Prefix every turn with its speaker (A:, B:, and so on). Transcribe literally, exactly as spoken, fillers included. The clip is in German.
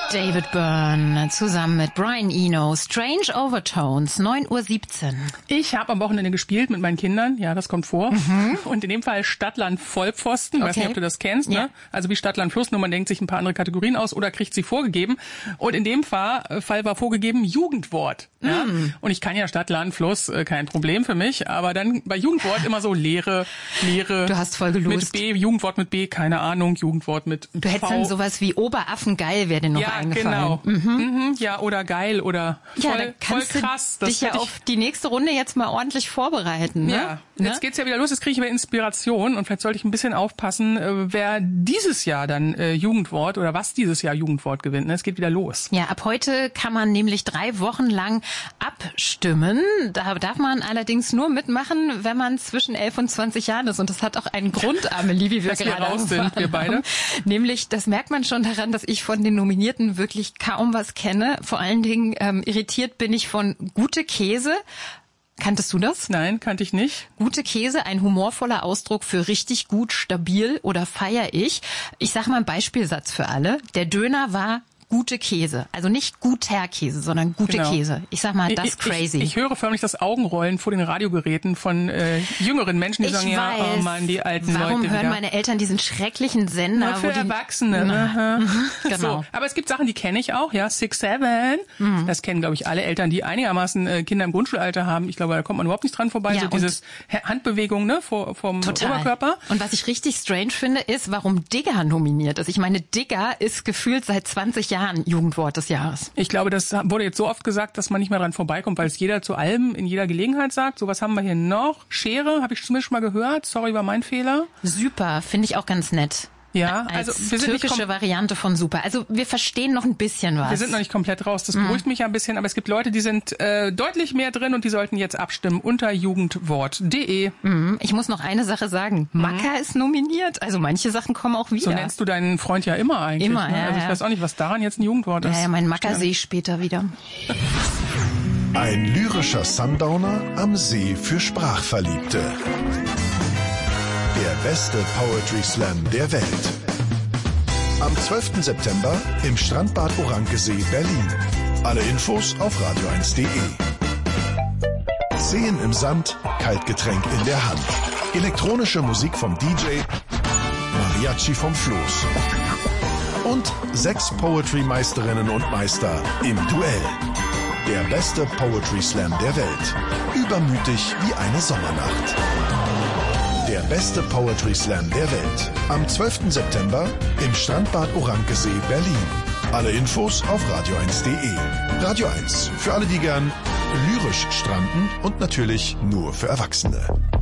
A: David Byrne zusammen mit Brian Eno. Strange Overtones, neun Uhr siebzehn.
B: Ich habe am Wochenende gespielt mit meinen Kindern. Ja, das kommt vor. Mhm. Und in dem Fall Stadtland Vollpfosten. Ich okay. weiß nicht, ob du das kennst. Ja. Ne? Also wie Stadtland Fluss, nur man denkt sich ein paar andere Kategorien aus oder kriegt sie vorgegeben. Und in dem Fall, Fall war vorgegeben Jugendwort. Ja? Mhm. Und ich kann ja Stadtland Fluss, kein Problem für mich. Aber dann bei Jugendwort immer so Leere, Leere.
A: Du hast voll gelust.
B: Mit B, Jugendwort mit B, keine Ahnung. Jugendwort mit V.
A: Du hättest dann sowas wie Oberaffengeil wäre dir noch
B: ja,
A: eingefallen.
B: Genau. Mhm. Mhm, ja, oder geil oder voll,
A: ja, da kannst
B: voll krass.
A: Du dich ja auf die nächste Runde jetzt mal ordentlich vorbereiten. Ne?
B: Ja, ne? Jetzt geht's ja wieder los, jetzt kriege ich wieder Inspiration und vielleicht sollte ich ein bisschen aufpassen, äh, wer dieses Jahr dann äh, Jugendwort oder was dieses Jahr Jugendwort gewinnt. Ne? Es geht wieder los.
A: Ja, ab heute kann man nämlich drei Wochen lang abstimmen. Da darf man allerdings nur mitmachen, wenn man zwischen elf und zwanzig Jahren ist. Und das hat auch einen Grund, Amelie, wie wir
B: dass
A: gerade
B: wir raus sind, wir beide.
A: Nämlich, das merkt man schon daran, dass ich von den Nominierten wirklich kaum was kenne. Vor allen Dingen ähm, irritiert bin ich von Gute Käse. Kanntest du das?
B: Nein, kannte ich nicht.
A: Gute Käse, ein humorvoller Ausdruck für richtig gut, stabil oder feier ich. Ich sage mal einen Beispielsatz für alle. Der Döner war gute Käse. Also nicht guter Käse, sondern gute
B: genau.
A: Käse. Ich sag mal, das ist crazy.
B: Ich, ich höre förmlich das Augenrollen vor den Radiogeräten von äh, jüngeren Menschen, die
A: ich
B: sagen,
A: weiß.
B: ja, oh Mann, die alten
A: Warum
B: Leute
A: hören
B: wieder.
A: meine Eltern diesen schrecklichen Sender?
B: Nur für
A: wo die
B: Erwachsene.
A: Na, genau.
B: So, aber es gibt Sachen, die kenne ich auch, ja, Six Seven. Mhm. Das kennen, glaube ich, alle Eltern, die einigermaßen äh, Kinder im Grundschulalter haben. Ich glaube, da kommt man überhaupt nicht dran vorbei.
A: Ja,
B: so dieses Handbewegung, ne, vor, vom
A: total.
B: Oberkörper.
A: Und was ich richtig strange finde, ist, warum Digger nominiert ist. Ich meine, Digger ist gefühlt seit zwanzig Jahren Jugendwort des Jahres.
B: Ich glaube, das wurde jetzt so oft gesagt, dass man nicht mehr dran vorbeikommt, weil es jeder zu allem in jeder Gelegenheit sagt. So, was haben wir hier noch? Schere, habe ich zumindest schon mal gehört. Sorry, war mein Fehler.
A: Super, finde ich auch ganz nett.
B: Ja,
A: als
B: also wir sind
A: türkische
B: nicht
A: Variante von super. Also wir verstehen noch ein bisschen was.
B: Wir sind noch nicht komplett raus. Das beruhigt mm. mich ja ein bisschen, aber es gibt Leute, die sind äh, deutlich mehr drin und die sollten jetzt abstimmen unter jugendwort punkt de.
A: Mm. Ich muss noch eine Sache sagen. Mm. Macker ist nominiert. Also manche Sachen kommen auch wieder.
B: So nennst du deinen Freund ja immer eigentlich.
A: Immer,
B: ne?
A: ja,
B: Also ich
A: ja.
B: weiß auch nicht, was daran jetzt ein Jugendwort ist.
A: Ja, ja, mein Macker sehe ich später wieder.
C: Ein lyrischer Sundowner am See für Sprachverliebte. Der beste Poetry Slam der Welt. Am zwölften September im Strandbad Orankesee, Berlin. Alle Infos auf radio eins punkt de. Seen im Sand, Kaltgetränk in der Hand. Elektronische Musik vom D J, Mariachi vom Floß. Und sechs Poetry-Meisterinnen und Meister im Duell. Der beste Poetry Slam der Welt. Übermütig wie eine Sommernacht. Der beste Poetry Slam der Welt. Am zwölften September im Strandbad Orankesee, Berlin. Alle Infos auf radio eins punkt de. Radio eins, für alle, die gern lyrisch stranden und natürlich nur für Erwachsene.